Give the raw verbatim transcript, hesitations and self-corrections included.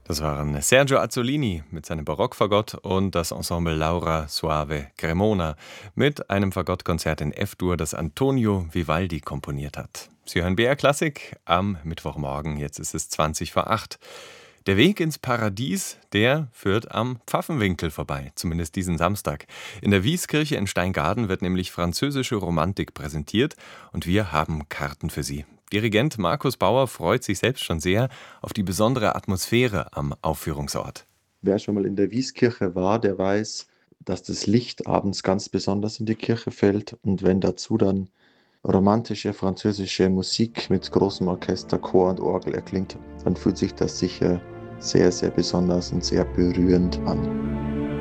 Das waren Sergio Azzolini mit seinem Barockfagott und das Ensemble Laura Soave Cremona mit einem Fagottkonzert in F-Dur, das Antonio Vivaldi komponiert hat. Sie hören B R Klassik am Mittwochmorgen, jetzt ist es zwanzig vor acht. Der Weg ins Paradies, der führt am Pfaffenwinkel vorbei, zumindest diesen Samstag. In der Wieskirche in Steingaden wird nämlich französische Romantik präsentiert und wir haben Karten für Sie. Dirigent Markus Bauer freut sich selbst schon sehr auf die besondere Atmosphäre am Aufführungsort. Wer schon mal in der Wieskirche war, der weiß, dass das Licht abends ganz besonders in die Kirche fällt. Und wenn dazu dann romantische französische Musik mit großem Orchester, Chor und Orgel erklingt, dann fühlt sich das sicher sehr, sehr besonders und sehr berührend an.